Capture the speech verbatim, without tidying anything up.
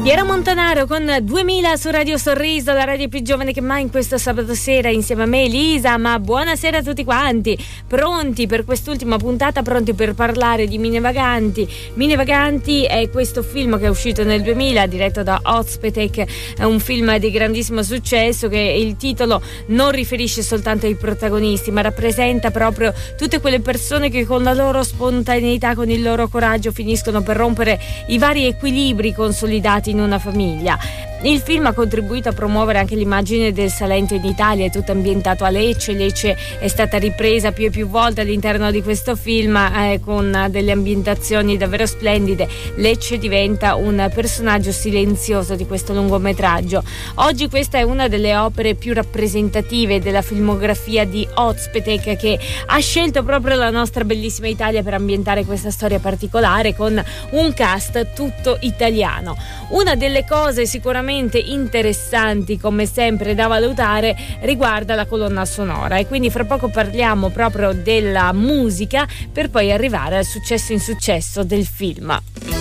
Piero Montanaro con duemila su Radio Sorriso, la radio più giovane che mai in questo sabato sera, insieme a me Elisa. Ma buonasera a tutti quanti, pronti per quest'ultima puntata, pronti per parlare di Mine Vaganti. Mine Vaganti è questo film che è uscito nel duemila, diretto da Ozpetek, è un film di grandissimo successo che il titolo non riferisce soltanto ai protagonisti, ma rappresenta proprio tutte quelle persone che con la loro spontaneità, con il loro coraggio finiscono per rompere i vari equilibri consolidati in una famiglia. Il film ha contribuito a promuovere anche l'immagine del Salento in Italia, è tutto ambientato a Lecce. Lecce è stata ripresa più e più volte all'interno di questo film eh, con delle ambientazioni davvero splendide. Lecce diventa un personaggio silenzioso di questo lungometraggio. Oggi questa è una delle opere più rappresentative della filmografia di Ozpetek, che ha scelto proprio la nostra bellissima Italia per ambientare questa storia particolare con un cast tutto italiano. Una delle cose sicuramente interessanti, come sempre, da valutare riguarda la colonna sonora, e quindi fra poco parliamo proprio della musica per poi arrivare al successo in successo del film.